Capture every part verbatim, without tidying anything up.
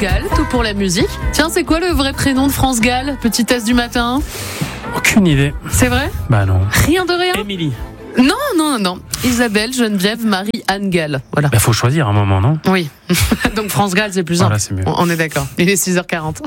Gall, tout pour la musique. Tiens, c'est quoi le vrai prénom de France Gall? Petit test du matin. Aucune idée. C'est vrai? Bah non. Rien de rien? Émilie. Non, non, non. Isabelle, Geneviève, Marie, Anne Gall. Voilà. Bah faut choisir un moment, non? Oui. Donc France Gall, c'est plus simple. Voilà, c'est mieux. On est d'accord. Il est six heures quarante.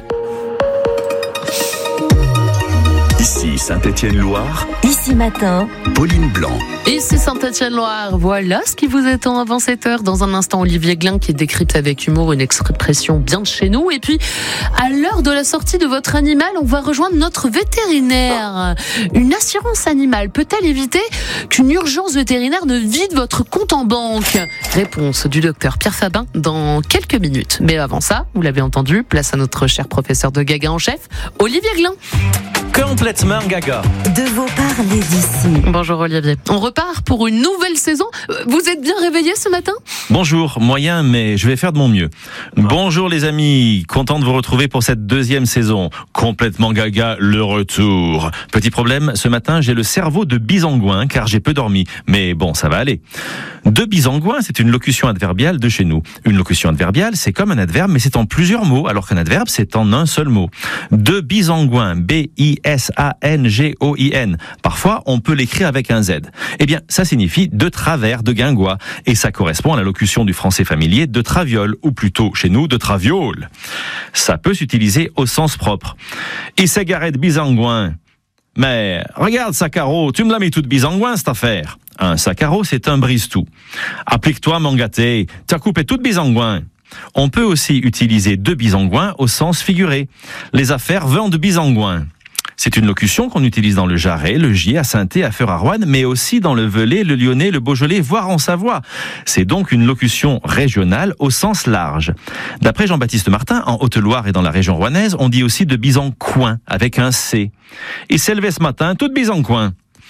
Ici Saint-Étienne-Loire. Ici matin, Pauline Blanc. Ici Saint-Étienne-Loire, voilà ce qui vous attend avant sept heures. Dans un instant, Olivier Glin qui décrypte avec humour une expression bien de chez nous. Et puis, à l'heure de la sortie de votre animal, on va rejoindre notre vétérinaire. Une assurance animale peut-elle éviter qu'une urgence vétérinaire ne vide votre compte en banque? Réponse du docteur Pierre Fabin dans quelques minutes. Mais avant ça, vous l'avez entendu, place à notre cher professeur de Gaga en chef, Olivier Glin. Complètement gaga. de vos parler d'ici. Bonjour Olivier. On repart pour une nouvelle saison. Vous êtes bien réveillé ce matin? Bonjour, moyen, mais je vais faire de mon mieux. Bonjour les amis, content de vous retrouver pour cette deuxième saison. Complètement gaga, le retour. Petit problème, ce matin j'ai le cerveau de bisangouin car j'ai peu dormi. Mais bon, ça va aller. De bisangouin, c'est une locution adverbiale de chez nous. Une locution adverbiale, c'est comme un adverbe, mais c'est en plusieurs mots, alors qu'un adverbe, c'est en un seul mot. De bisangouin, B I S A N G O I N. Parfois, on peut l'écrire avec un Z. Eh bien, ça signifie de travers de guingois. Et ça correspond à la locution du français familier de traviole, ou plutôt, chez nous, de traviole. Ça peut s'utiliser au sens propre. Il s'est garé de bisangouin. Mais, regarde, Sacaro, tu me l'as mis toute bisangouin, cette affaire. Un Sacaro, c'est un brise-tout. Applique-toi, mon gâté, t'as coupé toute bisangouin. On peut aussi utiliser de bisangouin au sens figuré. Les affaires vont de bisangouin. C'est une locution qu'on utilise dans le Jarret, le Gier, à Sainté, à Feur à Roanne, mais aussi dans le Velay, le Lyonnais, le Beaujolais, voire en Savoie. C'est donc une locution régionale au sens large. D'après Jean-Baptiste Martin, en Haute-Loire et dans la région rouennaise, on dit aussi de bisancoin, avec un C. Il s'est levé ce matin, toute bisancoin.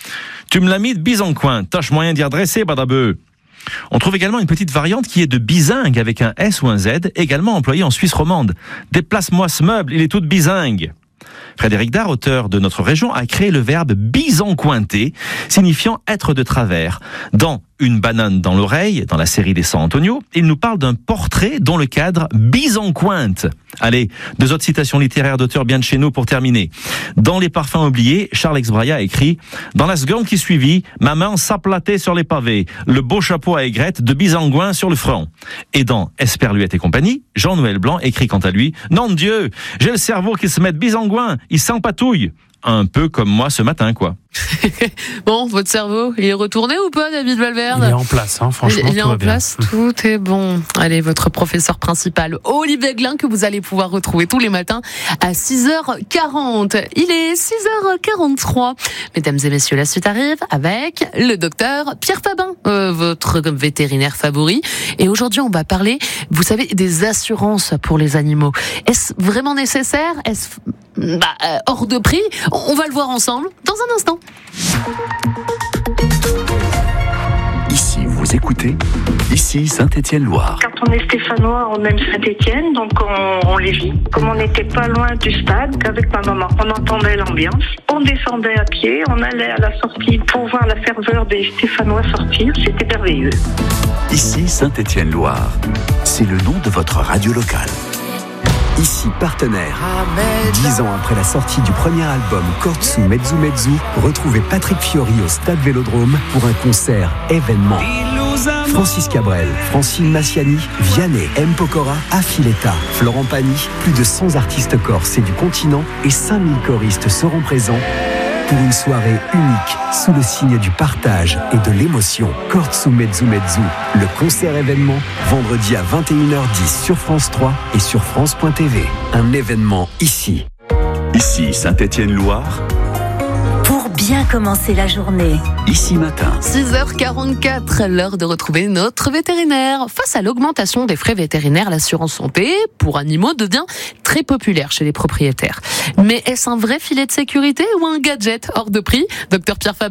Tu me l'as mis de bisancoin, tâche moyen d'y redresser, badabeu. On trouve également une petite variante qui est de bisingue avec un S ou un Z, également employée en Suisse romande. Déplace-moi ce meuble, il est tout bisingue. Frédéric Dard, auteur de Notre Région, a créé le verbe bisancointer, signifiant être de travers. Dans Une banane dans l'oreille, dans la série des San Antonio, il nous parle d'un portrait dont le cadre bisancointe. Allez, deux autres citations littéraires d'auteurs bien de chez nous pour terminer. Dans Les Parfums oubliés, Charles Exbraya écrit « Dans la seconde qui suivit, ma main s'aplatait sur les pavés, le beau chapeau à aigrette de bisangouin sur le front. » Et dans Esperluette et compagnie, Jean-Noël Blanc écrit quant à lui « Non Dieu, j'ai le cerveau qui se met de bisangouin, il s'empatouille. » Un peu comme moi ce matin, quoi. Bon, votre cerveau, il est retourné ou pas, David Valverde? Il est en place, hein, franchement. Il est tout en va bien. place, tout est bon. Allez, votre professeur principal, Olivier Glin, que vous allez pouvoir retrouver tous les matins à six heures quarante. Il est six heures quarante-trois. Mesdames et messieurs, la suite arrive avec le docteur Pierre Fabin, euh, votre vétérinaire favori. Et aujourd'hui, on va parler, vous savez, des assurances pour les animaux. Est-ce vraiment nécessaire? Est-ce bah, euh, hors de prix? On va le voir ensemble dans un instant. Ici, vous écoutez, ici Saint-Étienne-Loire. Quand on est stéphanois, on aime Saint-Étienne, donc on, on les vit. Comme on n'était pas loin du stade, qu'avec ma maman, on entendait l'ambiance. On descendait à pied, on allait à la sortie pour voir la ferveur des Stéphanois sortir. C'était merveilleux. Ici Saint-Étienne-Loire. C'est le nom de votre radio locale. Ici partenaire. Dix ans après la sortie du premier album Kortsu Mezzu Mezzu, retrouvez Patrick Fiori au Stade Vélodrome pour un concert événement. Francis Cabrel, Francine Massiani, Vianney, M. Pokora, Affiletta, Florent Pagny, plus de cent artistes corses et du continent et cinq mille choristes seront présents pour une soirée unique sous le signe du partage et de l'émotion. Kortsu Mezzu Mezzu, le concert événement, vendredi à vingt et une heures dix sur France trois et sur France point T V. Un événement ici. Ici Saint-Étienne-Loire. Pour bien commencer la journée. Ici matin. six heures quarante-quatre, l'heure de retrouver notre vétérinaire. Face à l'augmentation des frais vétérinaires, l'assurance santé pour animaux devient très populaire chez les propriétaires. Mais est-ce un vrai filet de sécurité ou un gadget hors de prix? Docteur Pierre Fabin,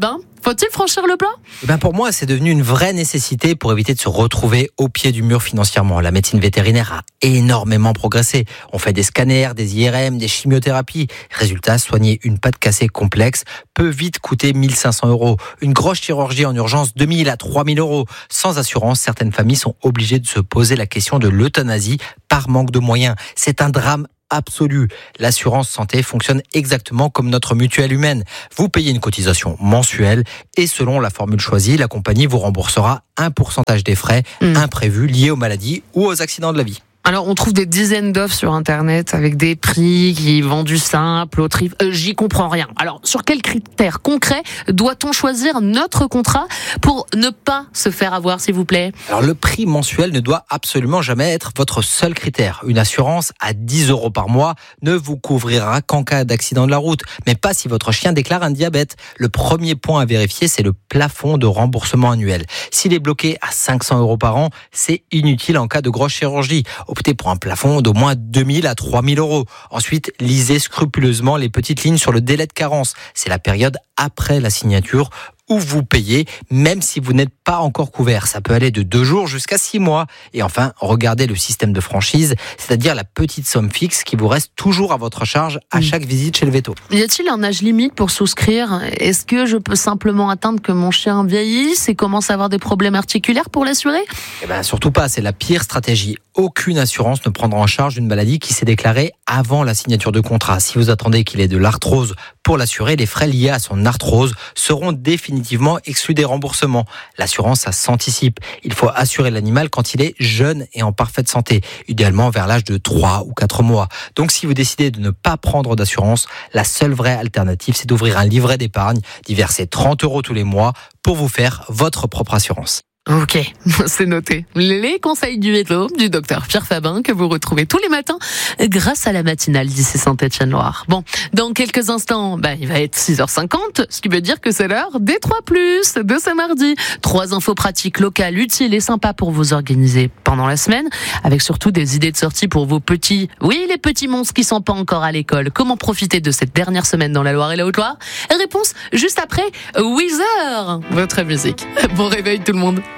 Faut-il franchir le plat ? Eh ben pour moi, c'est devenu une vraie nécessité pour éviter de se retrouver au pied du mur financièrement. La médecine vétérinaire a énormément progressé. On fait des scanners, des I R M, des chimiothérapies. Résultat, soigner une patte cassée complexe peut vite coûter mille cinq cents euros. Une grosse chirurgie en urgence, deux mille à trois mille euros. Sans assurance, certaines familles sont obligées de se poser la question de l'euthanasie par manque de moyens. C'est un drame absolu. L'assurance santé fonctionne exactement comme notre mutuelle humaine. Vous payez une cotisation mensuelle et selon la formule choisie, la compagnie vous remboursera un pourcentage des frais mmh. imprévus liés aux maladies ou aux accidents de la vie. Alors, on trouve des dizaines d'offres sur Internet avec des prix qui vont du simple au tri. Euh, j'y comprends rien. Alors, sur quels critères concrets doit-on choisir notre contrat pour ne pas se faire avoir, s'il vous plaît ? Alors, le prix mensuel ne doit absolument jamais être votre seul critère. Une assurance à dix euros par mois ne vous couvrira qu'en cas d'accident de la route, mais pas si votre chien déclare un diabète. Le premier point à vérifier, c'est le plafond de remboursement annuel. S'il est bloqué à cinq cents euros par an, c'est inutile en cas de grosse chirurgie. Optez pour un plafond d'au moins deux mille à trois mille euros. Ensuite, lisez scrupuleusement les petites lignes sur le délai de carence. C'est la période après la signature où vous payez, même si vous n'êtes pas encore couvert. Ça peut aller de deux jours jusqu'à six mois. Et enfin, regardez le système de franchise, c'est-à-dire la petite somme fixe qui vous reste toujours à votre charge à chaque visite chez le véto. Y a-t-il un âge limite pour souscrire ? Est-ce que je peux simplement attendre que mon chien vieillisse et commence à avoir des problèmes articulaires pour l'assurer ? Eh ben, surtout pas, c'est la pire stratégie. Aucune assurance ne prendra en charge une maladie qui s'est déclarée avant la signature de contrat. Si vous attendez qu'il ait de l'arthrose pour l'assurer, les frais liés à son arthrose seront définitivement exclus des remboursements. L'assurance, ça s'anticipe. Il faut assurer l'animal quand il est jeune et en parfaite santé, idéalement vers l'âge de trois ou quatre mois. Donc si vous décidez de ne pas prendre d'assurance, la seule vraie alternative, c'est d'ouvrir un livret d'épargne, d'y verser trente euros tous les mois pour vous faire votre propre assurance. Ok, c'est noté. Les conseils du véto du docteur Pierre Fabin que vous retrouvez tous les matins grâce à la matinale d'ici Saint-Étienne-Loire. Bon, dans quelques instants, bah, il va être six heures cinquante, ce qui veut dire que c'est l'heure des trois plus de ce mardi. Trois infos pratiques locales, utiles et sympas pour vous organiser pendant la semaine, avec surtout des idées de sortie pour vos petits, oui, les petits monstres qui sont pas encore à l'école. Comment profiter de cette dernière semaine dans la Loire et la Haute-Loire ? Réponse juste après Weezer, votre musique. Bon réveil tout le monde.